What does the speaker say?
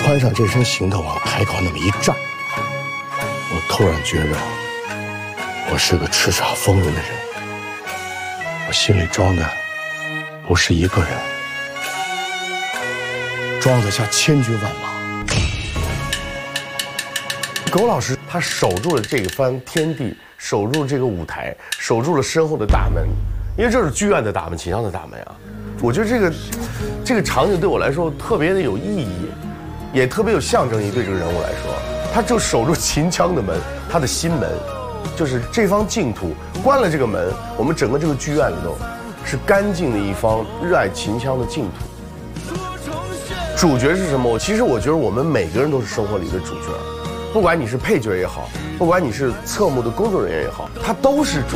穿上这身行头往开口那么一站，我突然觉着我是个叱咤风云的人。我心里装的不是一个人，装得下千军万马。苟老师他守住了这番天地，守住了这个舞台，守住了身后的大门，因为这是剧院的大门，秦腔的大门啊。我觉得这个场景对我来说特别的有意义，也特别有象征意义。对这个人物来说，他就守住秦腔的门，他的心门，就是这方净土。关了这个门，我们整个这个剧院里头是干净的一方热爱秦腔的净土。主角是什么？其实我觉得我们每个人都是生活里的主角，不管你是配角也好，不管你是侧幕的工作人员也好，他都是主